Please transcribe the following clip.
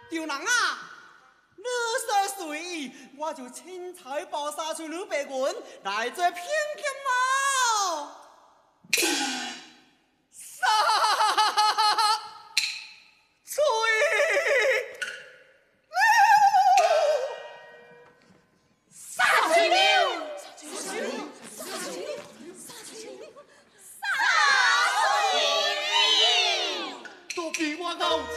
丢人啊！你说随意，我就轻彩报杀出你白云来做偏见嘛！